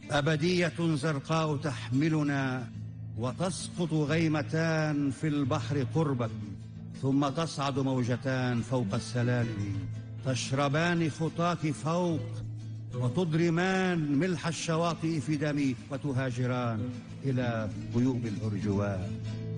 أبدية زرقاء تحملنا، وتسقط غيمتان في البحر قربك، ثم تصعد موجتان فوق السلالم، تشربان خطاك فوق، وتضرمان ملح الشواطئ في دمي، وتهاجران إلى غيوم الأرجوان.